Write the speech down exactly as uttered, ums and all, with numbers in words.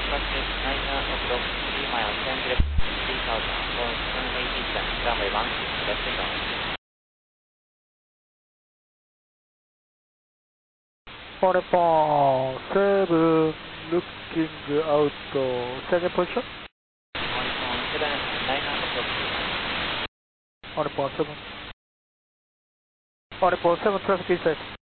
Practice nine o'clock, three miles, ten direct three thousand, on one eighty seven, runway one six, left and down. Honeypon seven, looking out, second position. Honeypon seven, nine o'clock, three miles. Honeypon seven. Honeypon seven, traffic is safe.